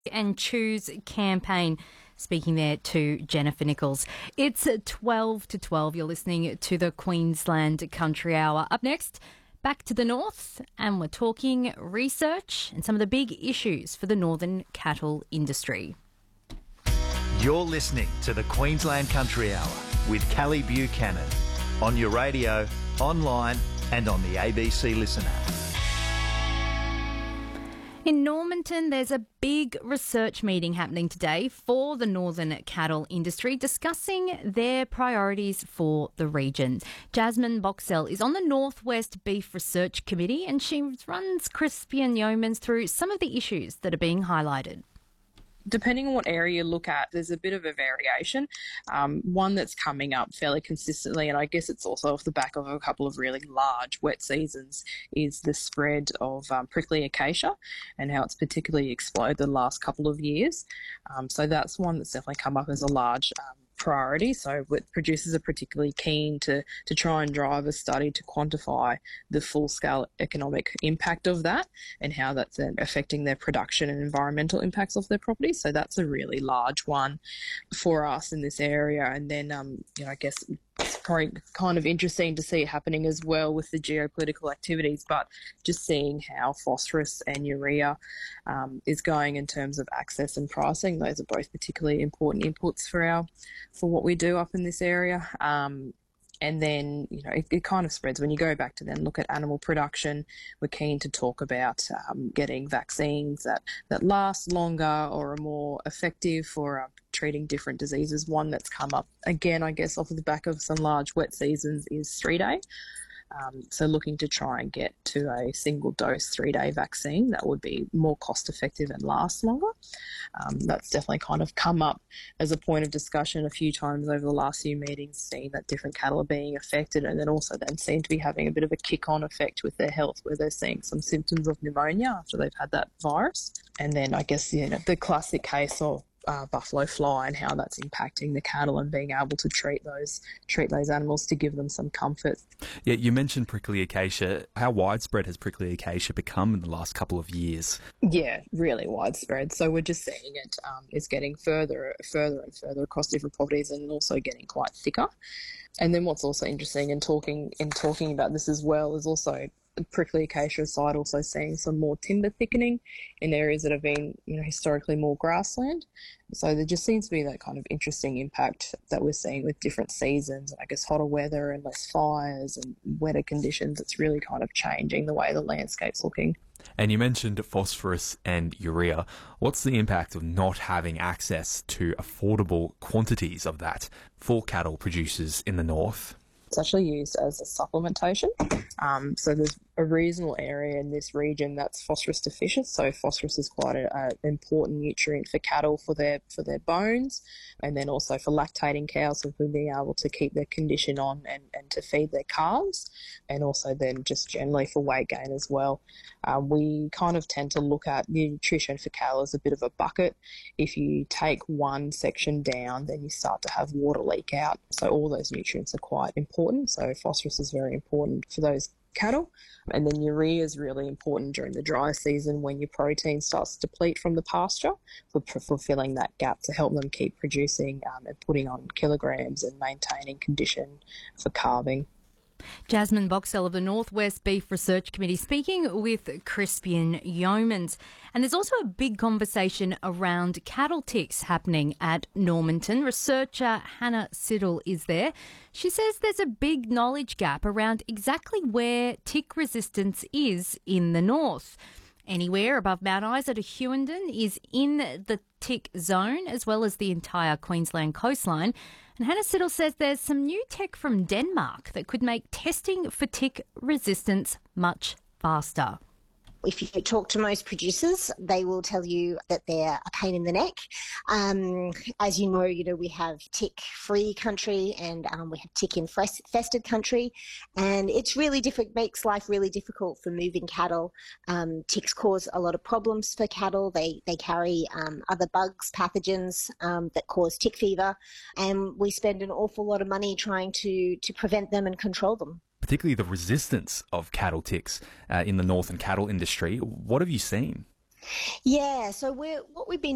and Choose campaign. Speaking there to Jennifer Nichols. It's 12 to 12. You're listening to the Queensland Country Hour. Up next, back to the north, and we're talking research and some of the big issues for the northern cattle industry. You're listening to the Queensland Country Hour with Callie Buchanan on your radio, online and on the ABC Listen app. In Normanton, there's a big research meeting happening today for the northern cattle industry, discussing their priorities for the region. Jasmine Boxell is on the Northwest Beef Research Committee, and she runs Crispian Yeomans through some of the issues that are being highlighted. Depending on what area you look at, there's a bit of a variation. One that's coming up fairly consistently, and I guess it's also off the back of a couple of really large wet seasons, is the spread of prickly acacia and how it's particularly exploded the last couple of years. So that's one that's definitely come up as a large priority. So producers are particularly keen to try and drive a study to quantify the full-scale economic impact of that and how that's then affecting their production and environmental impacts of their property. So that's a really large one for us in this area. And then, I guess it's probably kind of interesting to see it happening as well with the geopolitical activities, but just seeing how phosphorus and urea is going in terms of access and pricing. Those are both particularly important inputs for what we do up in this area. And then, it kind of spreads. When you go back to then look at animal production, we're keen to talk about getting vaccines that last longer or are more effective for treating different diseases. One that's come up, again, I guess, off of the back of some large wet seasons is 3-day. So looking to try and get to a single dose 3-day vaccine that would be more cost effective and last longer. That's definitely kind of come up as a point of discussion a few times over the last few meetings, seeing that different cattle are being affected, and then also then seem to be having a bit of a kick-on effect with their health, where they're seeing some symptoms of pneumonia after they've had that virus. And then I guess, the classic case of buffalo fly and how that's impacting the cattle and being able to treat those animals to give them some comfort. Yeah, you mentioned prickly acacia. How widespread has prickly acacia become in the last couple of years? Yeah, really widespread. So we're just seeing it. It's getting further and further across different properties, and also getting quite thicker. And then what's also interesting in talking about this as well is also prickly acacia side also seeing some more timber thickening in areas that have been, historically more grassland. So there just seems to be that kind of interesting impact that we're seeing with different seasons. I guess hotter weather and less fires and wetter conditions. It's really kind of changing the way the landscape's looking. And you mentioned phosphorus and urea. What's the impact of not having access to affordable quantities of that for cattle producers in the north? It's actually used as a supplementation. So there's a reasonable area in this region that's phosphorus deficient. So phosphorus is quite an important nutrient for cattle for their bones, and then also for lactating cows, for being able to keep their condition on and to feed their calves, and also then just generally for weight gain as well. We kind of tend to look at nutrition for cattle as a bit of a bucket. If you take one section down, then you start to have water leak out. So all those nutrients are quite important. So phosphorus is very important for those cattle. And then urea is really important during the dry season when your protein starts to deplete from the pasture, for filling that gap to help them keep producing and putting on kilograms and maintaining condition for calving. Jasmine Boxell of the Northwest Beef Research Committee speaking with Crispian Yeomans. And there's also a big conversation around cattle ticks happening at Normanton. Researcher Hannah Siddle is there. She says there's a big knowledge gap around exactly where tick resistance is in the north. Anywhere above Mount Isa to Hughenden is in the tick zone, as well as the entire Queensland coastline. And Hannah Siddle says there's some new tech from Denmark that could make testing for tick resistance much faster. If you talk to most producers, they will tell you that they're a pain in the neck. As you know, we have tick-free country and we have tick-infested country, and it's really makes life really difficult for moving cattle. Ticks cause a lot of problems for cattle. They carry other bugs, pathogens that cause tick fever, and we spend an awful lot of money trying to prevent them and control them. Particularly the resistance of cattle ticks in the northern cattle industry. What have you seen? Yeah, so what we've been